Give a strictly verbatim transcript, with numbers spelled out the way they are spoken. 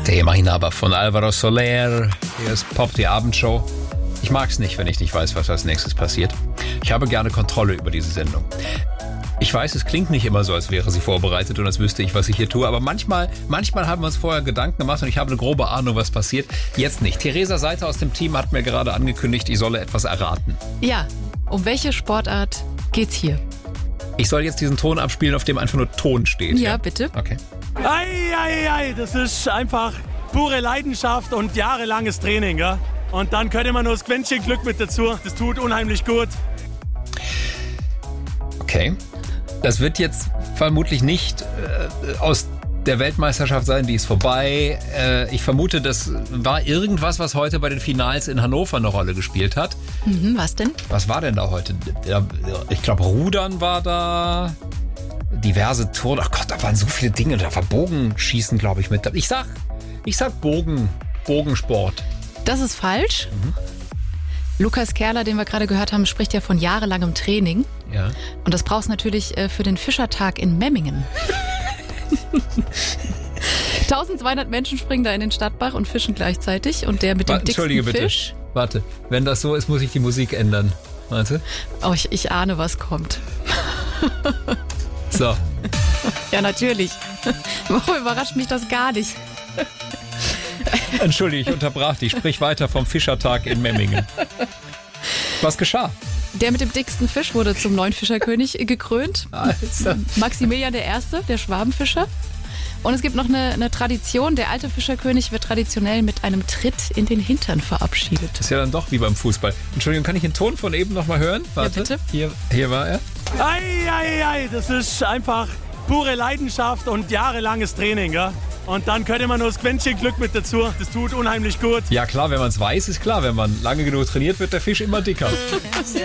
Der Inhaber von Alvaro Soler. Hier ist Pop, die Abendshow. Ich mag es nicht, wenn ich nicht weiß, was als nächstes passiert. Ich habe gerne Kontrolle über diese Sendung. Ich weiß, es klingt nicht immer so, als wäre sie vorbereitet und als wüsste ich, was ich hier tue. Aber manchmal, manchmal haben wir uns vorher Gedanken gemacht und ich habe eine grobe Ahnung, was passiert. Jetzt nicht. Theresa Seiter aus dem Team hat mir gerade angekündigt, ich solle etwas erraten. Ja, um welche Sportart geht's hier? Ich soll jetzt diesen Ton abspielen, auf dem einfach nur Ton steht. Ja, ja? bitte. Okay. Ei, ei, ei, das ist einfach pure Leidenschaft und jahrelanges Training, ja? Und dann könnte man nur das Quäntchen Glück mit dazu. Das tut unheimlich gut. Okay. Das wird jetzt vermutlich nicht äh, aus der Weltmeisterschaft sein, die ist vorbei. Äh, ich vermute, das war irgendwas, was heute bei den Finals in Hannover eine Rolle gespielt hat. Mhm, was denn? Was war denn da heute? Ich glaube, Rudern war da, diverse Turnen. Ach Gott, da waren so viele Dinge. Da war Bogenschießen, glaube ich, mit. Ich sag, ich sag Bogen, Bogensport. Das ist falsch. Mhm. Lukas Kerler, den wir gerade gehört haben, spricht ja von jahrelangem Training. Ja. Und das brauchst du natürlich äh, für den Fischertag in Memmingen. eintausendzweihundert Menschen springen da in den Stadtbach und fischen gleichzeitig. Und der mit dem dicksten Entschuldige bitte. Fisch... Warte, wenn das so ist, muss ich die Musik ändern. Warte. Oh, ich, ich ahne, was kommt. So. Ja, natürlich. Warum überrascht mich das gar nicht? Entschuldige, ich unterbrach dich. Sprich weiter vom Fischertag in Memmingen. Was geschah? Der mit dem dicksten Fisch wurde zum neuen Fischerkönig gekrönt. Alter. Maximilian der Erste, der Schwabenfischer. Und es gibt noch eine, eine Tradition. Der alte Fischerkönig wird traditionell mit einem Tritt in den Hintern verabschiedet. Das ist ja dann doch wie beim Fußball. Entschuldigung, kann ich den Ton von eben noch mal hören? Warte. Ja, bitte. Hier, hier war er. Ei, ei, ei, das ist einfach pure Leidenschaft und jahrelanges Training, ja? Und dann könnte man nur das Quäntchen Glück mit dazu. Das tut unheimlich gut. Ja klar, wenn man es weiß, ist klar. Wenn man lange genug trainiert, wird der Fisch immer dicker.